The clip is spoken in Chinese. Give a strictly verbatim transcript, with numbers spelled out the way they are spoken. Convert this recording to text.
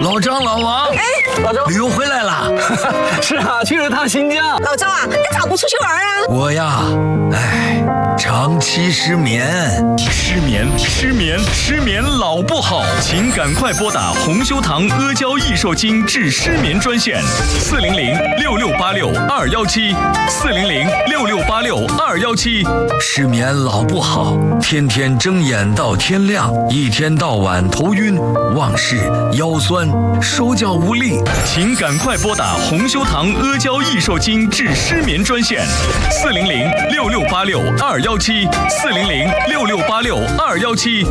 老张、老王， 哎， 老周旅游回来了。 是啊，去了趟新疆。 老周啊，你咋不出去玩啊？ 我呀，哎，长期失眠。 失眠，失眠，失眠老不好，请赶快拨打红修堂阿胶益寿精治失眠专线：四零零六六八六二幺七，四零零六六八六二幺七。 失眠老不好，天天睁眼到天亮，一天到晚头晕、忘事、腰酸、手脚无力。 请赶快拨打红修堂阿胶益寿精治失眠专线：四零零六六八六二幺七，四零零六六八六二幺七。